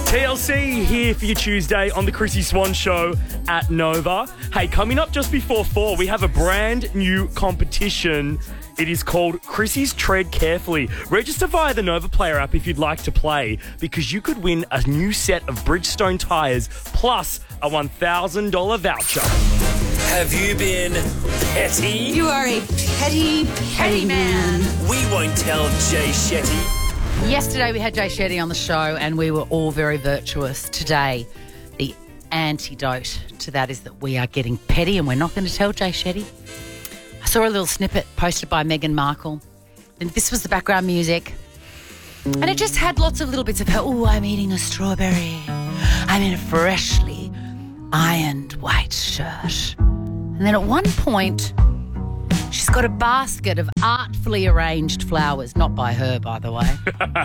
TLC here for your Tuesday on the Chrissy Swan Show at Nova. Hey, coming up just before 4, we have a brand new competition. It is called Chrissy's Tread Carefully. Register via the Nova Player app if you'd like to play, because you could win a new set of Bridgestone tyres plus a $1,000 voucher. Have you been petty? You are a petty man. We won't tell Jay Shetty. Yesterday we had Jay Shetty on the show and we were all very virtuous. Today, the antidote to that is that we are getting petty and we're not going to tell Jay Shetty. I saw a little snippet posted by Meghan Markle. And this was the background music. And it just had lots of little bits of her, I'm eating a strawberry. I'm in a freshly ironed white shirt. And then at one point, she's got a basket of artfully arranged flowers, not by her, by the way.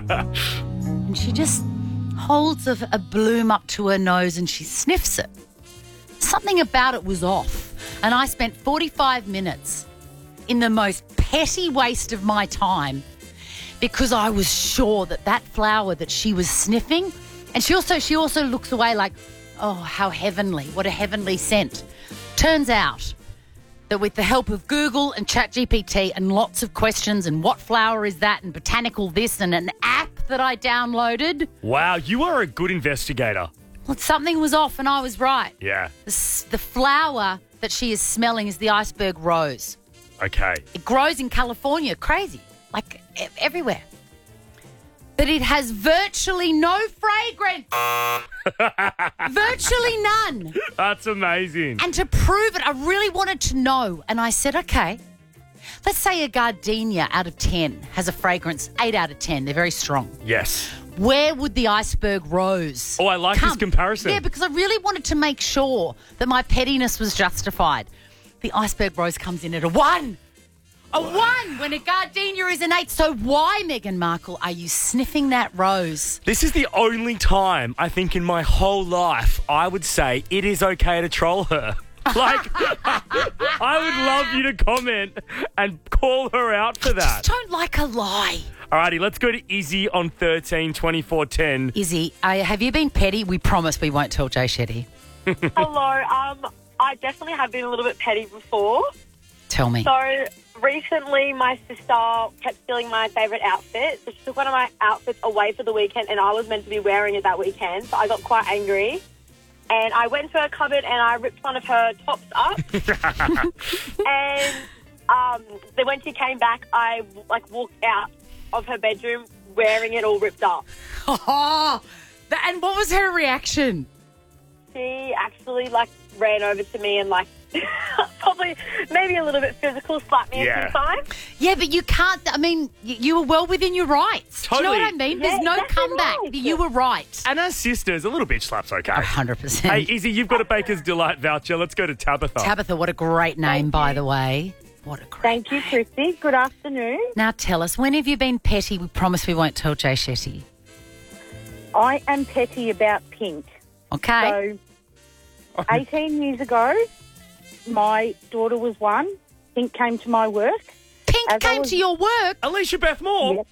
And she just holds a bloom up to her nose and she sniffs it. Something about it was off. And I spent 45 minutes in the most petty waste of my time because I was sure that flower that she was sniffing, and she also looks away like, oh, how heavenly, what a heavenly scent. Turns out that with the help of Google and ChatGPT and lots of questions and what flower is that and botanical this and an app that I downloaded. Wow, you are a good investigator. Well, something was off and I was right. Yeah. The flower that she is smelling is the iceberg rose. Okay. It grows in California. Crazy. Like everywhere. But it has virtually no fragrance. Virtually none. That's amazing. And to prove it, I really wanted to know. And I said, okay, let's say a gardenia out of 10 has a fragrance 8 out of 10. They're very strong. Yes. Where would the iceberg rose I like this comparison. Yeah, because I really wanted to make sure that my pettiness was justified. The iceberg rose comes in at a 1. A 1 when a gardenia is an 8. So why, Meghan Markle, are you sniffing that rose? This is the only time I think in my whole life I would say it is okay to troll her. Like, I would love you to comment and call her out for that. I just don't like a lie. Alrighty, let's go to Izzy on 13 24 10. Izzy, have you been petty? We promise we won't tell Jay Shetty. Hello. I definitely have been a little bit petty before. Tell me. So recently my sister kept stealing my favourite outfit. So she took one of my outfits away for the weekend and I was meant to be wearing it that weekend. So I got quite angry. And I went to her cupboard and I ripped one of her tops up. And then when she came back, I walked out of her bedroom wearing it all ripped up. And what was her reaction? She actually ran over to me and probably maybe a little bit physical, slapped me a few times. Yeah, but you can't, you were well within your rights. Totally. Do you know what I mean? There's no comeback. Right. You were right. And as sisters, a little bitch slap's okay. 100%. Hey, Izzy, you've got a Baker's Delight voucher. Let's go to Tabitha. Tabitha, what a great name, by the way. What a great Thank you, Chrissy. Good afternoon. Now tell us, when have you been petty? We promise we won't tell Jay Shetty. I am petty about Pink. Okay. So, 18 years ago, my daughter was 1. Pink came to my work. Pink came to your work? Alicia Beth Moore?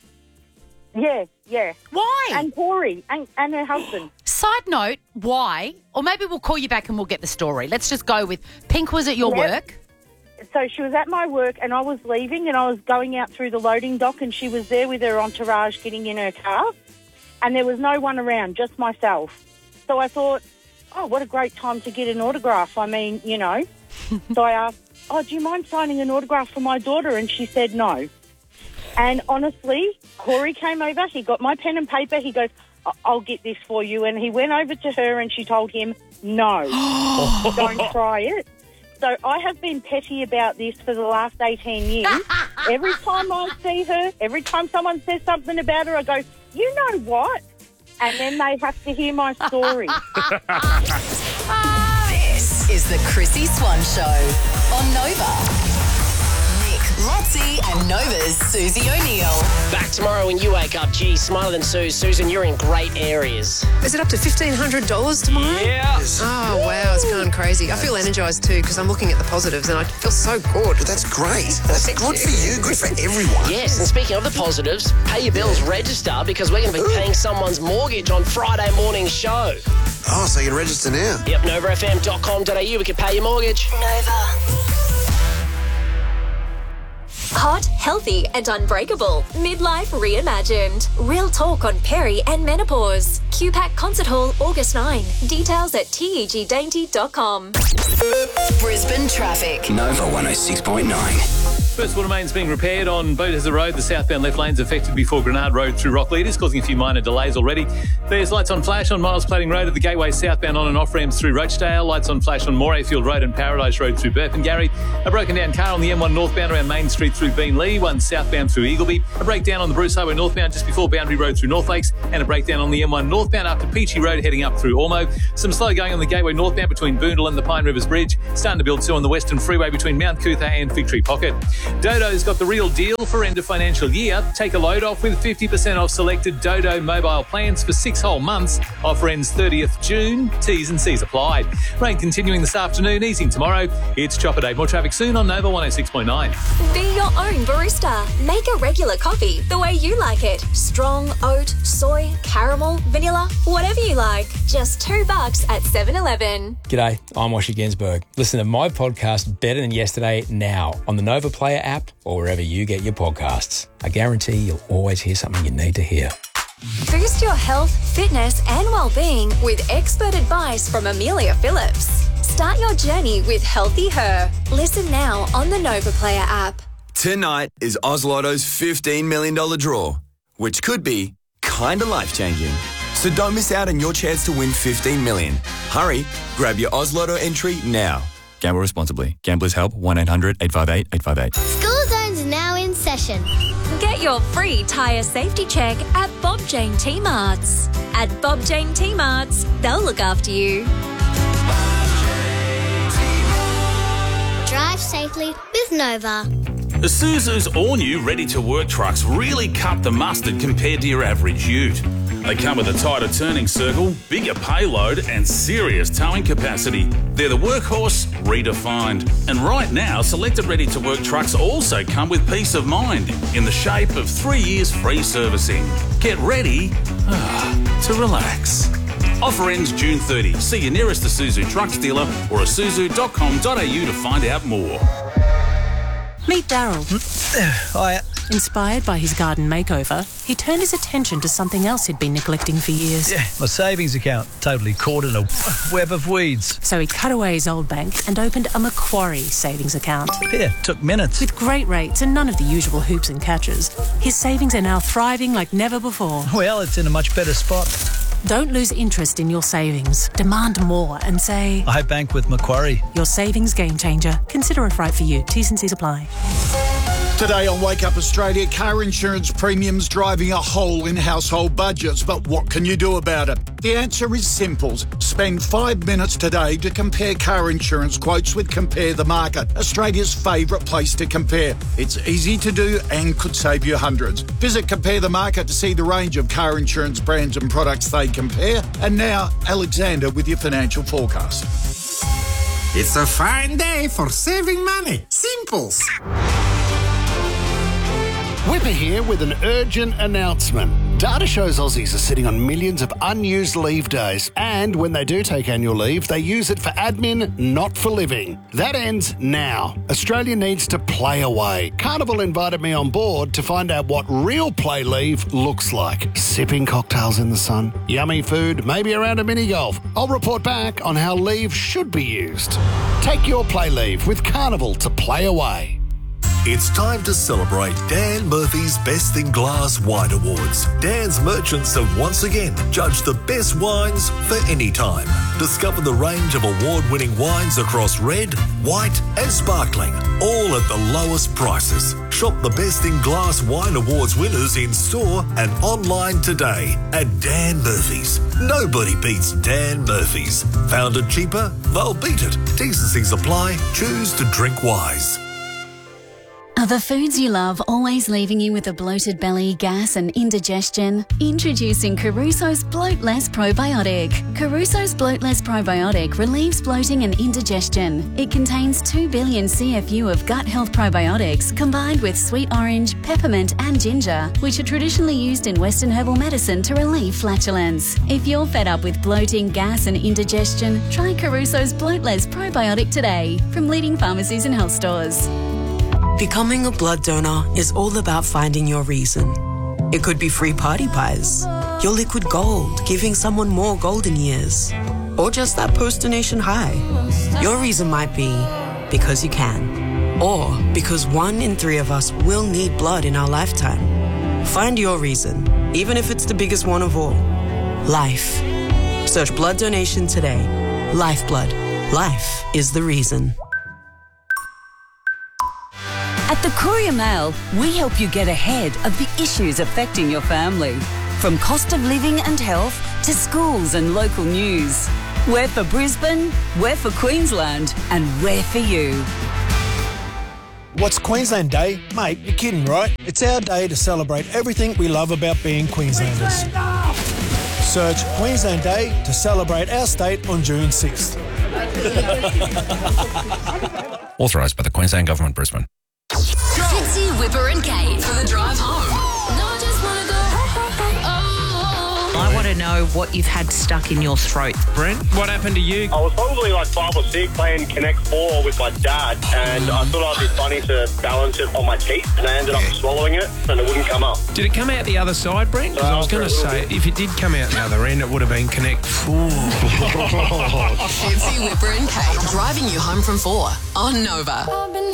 Yeah. Why? And Corey and her husband. Side note, why? Or maybe we'll call you back and we'll get the story. Let's just go with Pink was at your work. So she was at my work and I was leaving and I was going out through the loading dock and she was there with her entourage getting in her car and there was no one around, just myself. So I thought, what a great time to get an autograph. I mean, So I asked, do you mind signing an autograph for my daughter? And she said no. And honestly, Corey came over, he got my pen and paper, he goes, I'll get this for you. And he went over to her and she told him, no, don't try it. So I have been petty about this for the last 18 years. Every time I see her, every time someone says something about her, I go, you know what? And then they have to hear my story. This is the Chrissy Swan Show on Nova. Nick Lotzie and Nova's Susie O'Neill. Back tomorrow when you wake up. Gee, smarter than Sue. Susan, you're in great areas. Is it up to $1,500 tomorrow? Yeah. Oh, wow, it's going crazy. I feel energised too because I'm looking at the positives and I feel so good. That's great. That's good for you, good for everyone. Yes, and speaking of the positives, pay your bills, register, because we're going to be paying someone's mortgage on Friday morning's show. Oh, so you can register now? Yep, novafm.com.au. We can pay your mortgage. Nova. Hot, healthy and unbreakable. Midlife reimagined. Real talk on peri and menopause. QPAC Concert Hall, August 9. Details at tegdainty.com. Brisbane traffic. Nova 106.9. First water mains being repaired on Boathazer Road. The southbound left lane's affected before Grenard Road through Rock Leaders, causing a few minor delays already. There's lights on flash on Miles Plating Road at the Gateway southbound on and off ramps through Rochdale. Lights on flash on Morayfield Road and Paradise Road through Burpengary. A broken down car on the M1 northbound around Main Street through Beenleigh. One southbound through Eagleby. A breakdown on the Bruce Highway northbound just before Boundary Road through North Lakes. And a breakdown on the M1 northbound after Peachy Road heading up through Ormo. Some slow going on the Gateway northbound between Boondall and the Pine Rivers Bridge. Starting to build too on the Western Freeway between Mount Cootha and Fig Tree Pocket. Dodo's got the real deal for end of financial year. Take a load off with 50% off selected Dodo mobile plans for 6 whole months. Offer ends 30th June. T's and C's applied. Rain continuing this afternoon, easing tomorrow. It's Chopper Day. More traffic soon on Nova 106.9. Be your own barista. Make a regular coffee the way you like it. Strong, oat, soy, caramel, vanilla, whatever you like. Just $2 at 7-Eleven. G'day, I'm Washy Ginsberg. Listen to my podcast Better Than Yesterday now on the Nova Player app or wherever you get your podcasts. I guarantee you'll always hear something you need to hear. Boost your health, fitness and well-being with expert advice from Amelia Phillips. Start your journey with Healthy Her. Listen now on the Nova Player app. Tonight is Oz Lotto's $15 million draw, which could be kinda life-changing. So don't miss out on your chance to win $15 million. Hurry, grab your Oz Lotto entry now. Gamble responsibly. Gamblers Help 1-800-858-858. School Zone's now in session. Get your free tyre safety check at Bob Jane T-Marts. At Bob Jane T-Marts, they'll look after you. Drive safely with Nova. Isuzu's all-new ready-to-work trucks really cut the mustard compared to your average ute. They come with a tighter turning circle, bigger payload and serious towing capacity. They're the workhorse redefined. And right now, selected ready-to-work trucks also come with peace of mind in the shape of 3 years free servicing. Get ready to relax. Offer ends June 30. See your nearest Isuzu trucks dealer or isuzu.com.au to find out more. Meet Daryl. Hiya. Inspired by his garden makeover, he turned his attention to something else he'd been neglecting for years. Yeah, my savings account, totally caught in a web of weeds. So he cut away his old bank and opened a Macquarie savings account. Yeah, took minutes. With great rates and none of the usual hoops and catches, his savings are now thriving like never before. Well, it's in a much better spot. Don't lose interest in your savings. Demand more and say, I bank with Macquarie. Your savings game changer. Consider if right for you. T's and C's apply. Today on Wake Up Australia, car insurance premiums driving a hole in household budgets. But what can you do about it? The answer is simple. Spend 5 minutes today to compare car insurance quotes with Compare the Market, Australia's favourite place to compare. It's easy to do and could save you hundreds. Visit Compare the Market to see the range of car insurance brands and products they compare. And now, Alexander with your financial forecast. It's a fine day for saving money. Simples. Whipper here with an urgent announcement. Data shows Aussies are sitting on millions of unused leave days, and when they do take annual leave, they use it for admin, not for living. That ends now. Australia needs to play away. Carnival invited me on board to find out what real play leave looks like. Sipping cocktails in the sun, yummy food, maybe around a mini golf. I'll report back on how leave should be used. Take your play leave with Carnival to play away. It's time to celebrate Dan Murphy's Best in Glass Wine Awards. Dan's merchants have once again judged the best wines for any time. Discover the range of award-winning wines across red, white and sparkling, all at the lowest prices. Shop the Best in Glass Wine Awards winners in store and online today at Dan Murphy's. Nobody beats Dan Murphy's. Found it cheaper? They'll beat it. T&Cs apply. Choose to drink wise. Are the foods you love always leaving you with a bloated belly, gas and indigestion? Introducing Caruso's Bloat Less Probiotic. Caruso's Bloat Less Probiotic relieves bloating and indigestion. It contains 2 billion CFU of gut health probiotics combined with sweet orange, peppermint and ginger, which are traditionally used in Western herbal medicine to relieve flatulence. If you're fed up with bloating, gas and indigestion, try Caruso's Bloat Less Probiotic today from leading pharmacies and health stores. Becoming a blood donor is all about finding your reason. It could be free party pies, your liquid gold, giving someone more golden years, or just that post-donation high. Your reason might be because you can, or because 1 in 3 of us will need blood in our lifetime. Find your reason, even if it's the biggest one of all. Life. Search blood donation today. Lifeblood. Life is the reason. At the Courier Mail, we help you get ahead of the issues affecting your family. From cost of living and health to schools and local news. We're for Brisbane, we're for Queensland, and we're for you. What's Queensland Day? Mate, you're kidding, right? It's our day to celebrate everything we love about being Queenslanders. Search Queensland Day to celebrate our state on June 6th. Authorised by the Queensland Government, Brisbane. Fitzy, Whipper and Kate for the drive home. I want to know what you've had stuck in your throat. Brent, what happened to you? I was probably like 5 or 6 playing Connect 4 with my dad, and I thought I'd be funny to balance it on my teeth, and I ended up swallowing it, and it wouldn't come up. Did it come out the other side, Brent? Because I was going to say, if it did come out the other end, it would have been Connect 4. Fitzy, Whipper and Kate driving you home from 4 on Nova.